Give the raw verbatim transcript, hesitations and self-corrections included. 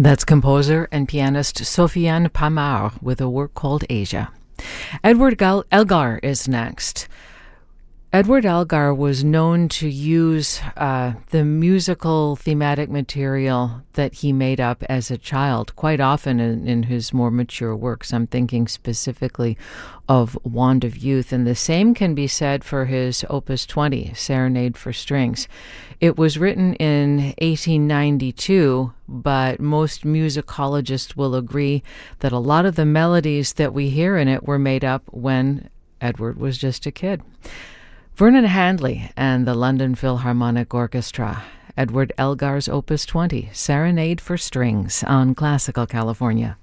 That's composer and pianist Sofiane Pamar with a work called Asia. Edward Gal- Elgar is next. Edward Elgar was known to use uh, the musical thematic material that he made up as a child quite often in, in his more mature works. I'm thinking specifically of Wand of Youth, and the same can be said for his Opus twenty, Serenade for Strings. It was written in eighteen ninety-two, but most musicologists will agree that a lot of the melodies that we hear in it were made up when Edward was just a kid. Vernon Handley and the London Philharmonic Orchestra. Edward Elgar's Opus twenty, Serenade for Strings on Classical California.